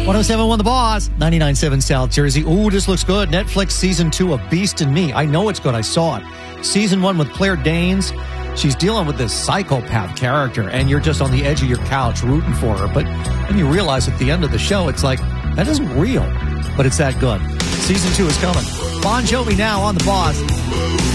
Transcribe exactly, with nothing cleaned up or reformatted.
one oh seven point one The Boss, ninety-nine point seven South Jersey. Ooh, this looks good. Netflix Season two of Beast and Me. I know it's good. I saw it. Season one with Claire Danes. She's dealing with this psychopath character, and you're just on the edge of your couch rooting for her. But then you realize at the end of the show, it's like, that isn't real. But it's that good. Season two is coming. Bon Jovi now on The Boss.